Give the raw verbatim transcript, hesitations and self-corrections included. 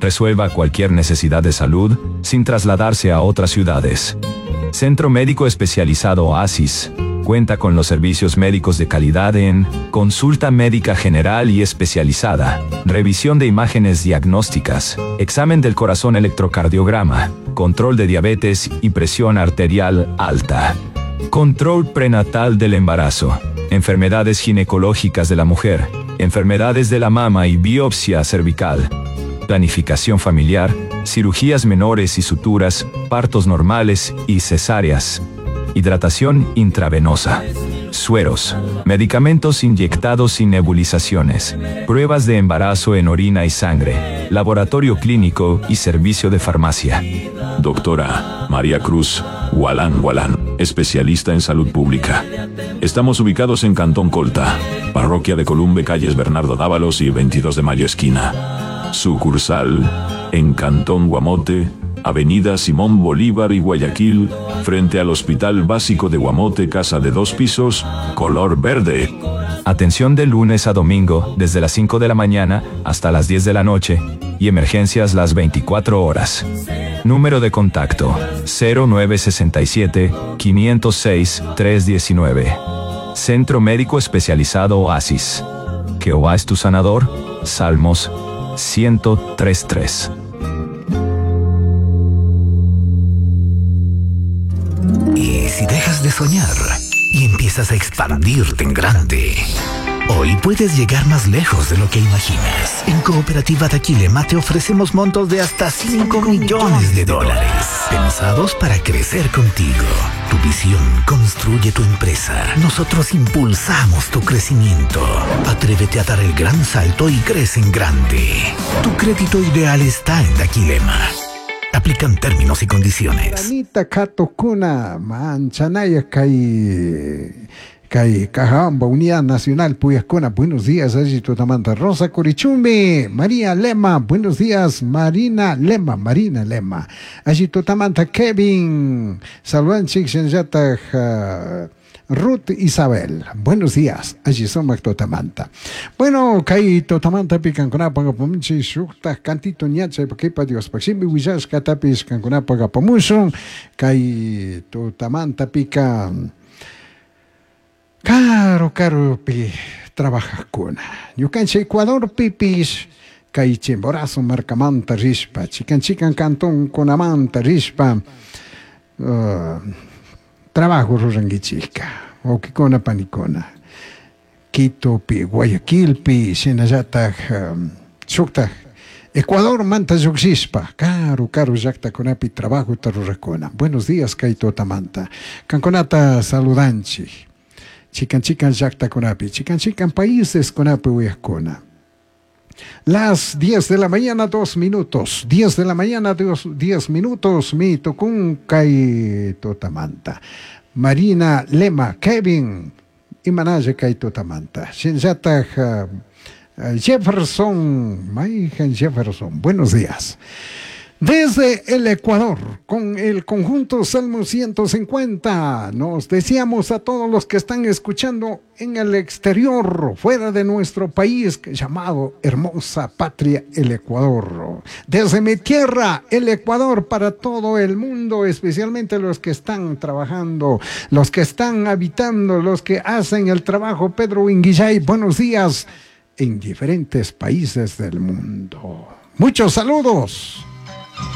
Resuelva cualquier necesidad de salud sin trasladarse a otras ciudades. Centro Médico Especializado Oasis. Cuenta con los servicios médicos de calidad en consulta médica general y especializada, revisión de imágenes diagnósticas, examen del corazón electrocardiograma, control de diabetes y presión arterial alta, control prenatal del embarazo, enfermedades ginecológicas de la mujer, enfermedades de la mama y biopsia cervical, planificación familiar, cirugías menores y suturas, partos normales y cesáreas, hidratación intravenosa, sueros, medicamentos inyectados y nebulizaciones, pruebas de embarazo en orina y sangre, laboratorio clínico y servicio de farmacia. Doctora María Cruz Gualán Gualán, especialista en salud pública. Estamos ubicados en Cantón Colta, Parroquia de Columbe, calles Bernardo Dávalos y veintidós de mayo esquina. Sucursal en Cantón Guamote, Avenida Simón Bolívar y Guayaquil, frente al Hospital Básico de Guamote, casa de dos pisos, color verde. Atención de lunes a domingo, desde las cinco de la mañana hasta las diez de la noche, y emergencias las veinticuatro horas. Número de contacto: cero nueve sesenta y siete, quinientos seis, trescientos diecinueve. Centro Médico Especializado Oasis. Jehová es tu sanador. Salmos ciento tres tres. Y si dejas de soñar y empiezas a expandirte en grande, hoy puedes llegar más lejos de lo que imaginas. En Cooperativa Daquilema te ofrecemos montos de hasta cinco millones de dólares, pensados para crecer contigo. Tu visión construye tu empresa. Nosotros impulsamos tu crecimiento. Atrévete a dar el gran salto y crece en grande. Tu crédito ideal está en Daquilema. Aplican términos y condiciones. Anita Katokuna, Manchanaya Kai Kai Cajamba, Unidad Nacional Puyascona, buenos días, allí Totamanta. Rosa Corichumbi, María Lema, buenos días, Marina Lema, Marina Lema. Allí Totamanta Kevin, Salvan Chixenjata. Ruth Isabel, buenos días, allí somos Totamanta. Bueno, Kai Totamanta pican con apaga pomunchi, shukta, cantito ñacha, porque para Dios, para siempre huillas, catapis, can con apaga pomuson, Kai Totamanta pica, caro, caro, pi, trabaja con. Yo canche Ecuador, pipis, Kai Chimborazo, marcamanta, rispa, chican, chican, cantón con amanta, rispa, uh, trabajo rosanguichica, o kikona panicona. Quito pi Guayaquil pi Sinayata Sukta. Ecuador manta yuxispa. Caro, caro yakta conapi trabajo taruracona. Buenos días, Kaito Tamanta. Canconata saludanchi. Chican chican yakta conapi. Chican chican países conapi uyacona. Las diez de la mañana, dos minutos. diez de la mañana, dos, diez minutos. Mi tocun Kaito Tamanta. Marina Lema, Kevin, Imanaya Kaito Tamanta. Shinjata uh, Jefferson, Maijan Jefferson. Buenos días. Desde el Ecuador, con el conjunto Salmo ciento cincuenta, nos deseamos a todos los que están escuchando en el exterior, fuera de nuestro país, llamado hermosa patria, el Ecuador. Desde mi tierra, el Ecuador, para todo el mundo, especialmente los que están trabajando, los que están habitando, los que hacen el trabajo. Pedro Inguillay, buenos días, en diferentes países del mundo. Muchos saludos.